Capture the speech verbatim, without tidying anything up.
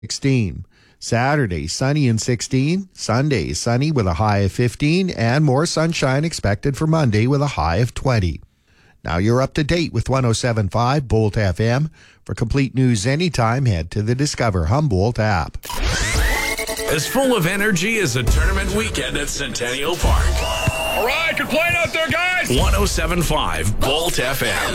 sixteen. Saturday, sunny and sixteen. Sunday, sunny with a high of fifteen. And more sunshine expected for Monday with a high of twenty. Now you're up to date with one oh seven point five Bolt F M. For complete news anytime, head to the Discover Humboldt app. As full of energy as a tournament weekend at Centennial Park. All right, good playing out there, guys. one oh seven point five Bolt F M.